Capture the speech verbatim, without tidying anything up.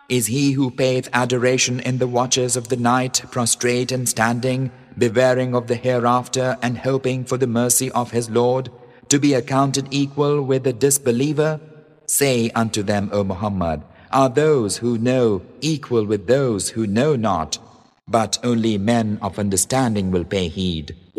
Is he who payeth adoration in the watches of the night, prostrate and standing, bewailing of the hereafter and hoping for the mercy of his Lord, to be accounted equal with the disbeliever? Say unto them, O Muhammad, are those who know equal with those who know not? But only men of understanding will pay heed.